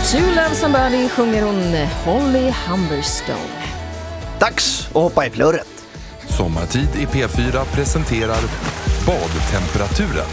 To Love Somebody sjunger hon Holly Humberstone. Dags att hoppa i plurret. Sommartid i P4 presenterar badtemperaturen.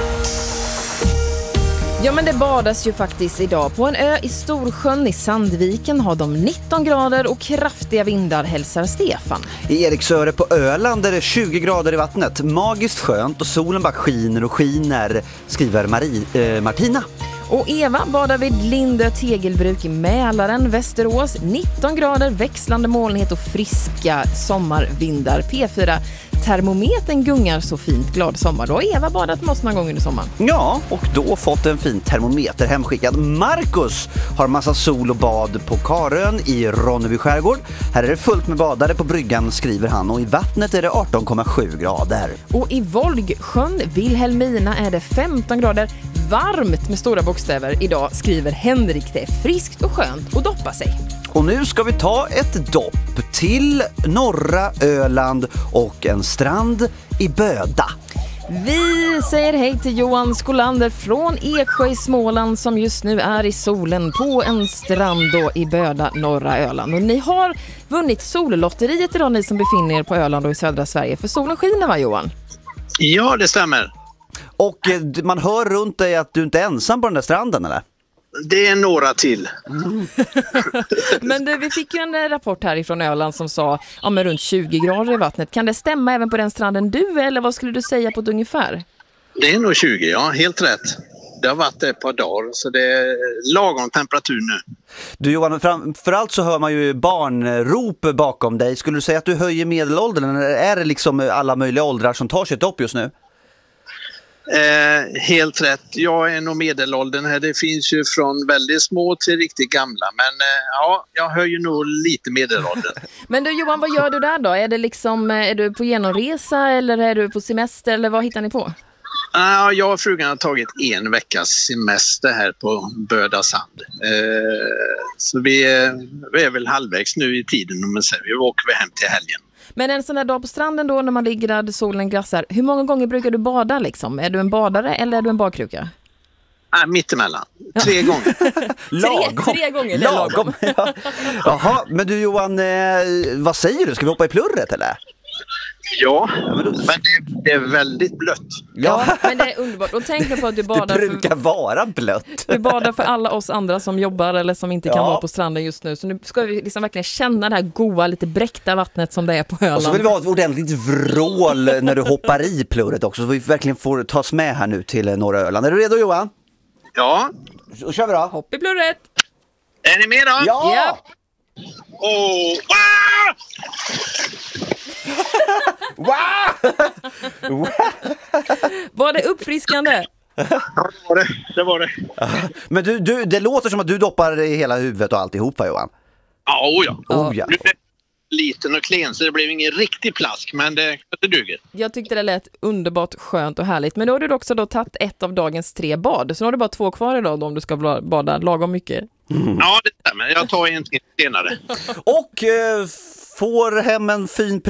Ja, men det badas ju faktiskt idag. På en ö i Storsjön i Sandviken har de 19 grader och kraftiga vindar, hälsar Stefan. I Eriksöre på Öland är det 20 grader i vattnet. Magiskt skönt och solen bara skiner och skiner, skriver Martina. Och Eva badar vid Lindö tegelbruk i Mälaren, Västerås. 19 grader, växlande molnighet och friska sommarvindar. P4. Termometern gungar så fint, glad sommar. Då har Eva badat med oss några gånger under sommaren. Ja, och då fått en fin termometer hemskickad. Marcus har massa sol och bad på Karön i Ronneby skärgård. Här är det fullt med badare på bryggan, skriver han. Och i vattnet är det 18,7 grader. Och i Volgsjön, Vilhelmina, är det 15 grader. Varmt med stora bokstäver idag, skriver Henrik. Det är friskt och skönt att doppa sig. Och nu ska vi ta ett dopp till norra Öland och en strand i Böda. Vi säger hej till Johan Skolander från Eksjö i Småland som just nu är i solen på en strand då i Böda, norra Öland. Och ni har vunnit sollotteriet idag, ni som befinner er på Öland och i södra Sverige. För solen skiner, va Johan? Ja, det stämmer. Och man hör runt dig att du inte är ensam på den där stranden, eller? Det är några till. Men du, vi fick ju en rapport härifrån Öland som sa men runt 20 grader i vattnet. Kan det stämma även på den stranden du är, eller vad skulle du säga på ett ungefär? Det är nog 20, ja. Helt rätt. Det har varit ett par dagar, så det är lagom temperatur nu. Du Johan, framförallt så hör man ju barnrop bakom dig. Skulle du säga att du höjer medelåldern, eller är det liksom alla möjliga åldrar som tar sig ett dopp just nu? Helt rätt. Jag är nog medelåldern här. Det finns ju från väldigt små till riktigt gamla. Men ja, jag höjer nog lite medelåldern. Men du Johan, vad gör du där då? Är det liksom, är du på genomresa eller är du på semester eller vad hittar ni på? Jag och frugan har tagit en veckas semester här på Böda sand. Så vi är väl halvvägs nu i tiden. Men sen vi åker hem till helgen. Men en sån här dag på stranden då när man ligger där solen glassar, hur många gånger brukar du bada liksom? Är du en badare eller är du en badkruka? Mittemellan. 3 gånger. Lagom. 3 gånger, det är lagom. Ja. Jaha, men du Johan, vad säger du? Ska vi hoppa i plurret eller? Ja, men det är väldigt blött. Ja, men det är underbart. Och tänk nu på att du badar. Det brukar vara blött. Du badar för alla oss andra som jobbar eller som inte kan vara på stranden just nu. Så nu ska vi liksom verkligen känna det här goa, lite bräckta vattnet som det är på Öland. Och så vill vi ha ett ordentligt vrål när du hoppar i plurret också. Så vi verkligen får tas med här nu till norra Öland. Är du redo Johan? Ja. Då kör vi då. Hopp i plurret. Är ni med då? Ja! Åh! Wow! Var det uppfriskande? Ja, det var det. Men du, det låter som att du doppar i hela huvudet och alltihopa Johan. Ja. Oh, ja. Nu är det liten och klen så det blev ingen riktig plask, men det duger. Jag tyckte det lät underbart skönt och härligt. Men då har du också då tagit ett av dagens 3 bad. Så nu har du bara 2 kvar idag då, om du ska bada lagom mycket. Ja, det stämmer. Jag tar en till senare. Och får hem en fin